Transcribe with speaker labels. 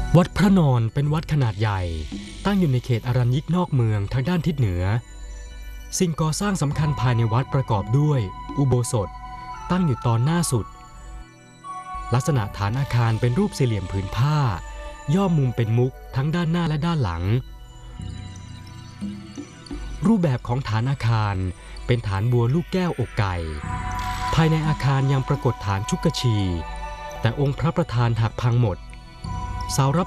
Speaker 1: วัดพระนอนเป็นวัดขนาดใหญ่ตั้งอยู่ในเขตอรัญญิกนอกเมืองทางด้านทิศเหนือสิ่งก่อสร้างสำคัญภายในวัดประกอบด้วยอุโบสถตั้งอยู่ตอนหน้าสุดลักษณะฐานอาคารเป็นรูปสี่เหลี่ยมผืนผ้าย่อมุมเป็นมุกทั้งด้านหน้าและด้านหลังรูปแบบของฐานอาคารเป็นฐานบัวลูกแก้วอกไก่ภายในอาคารยังปรากฏฐานชุกชีแต่องค์พระประธานหักพังหมดเสารับ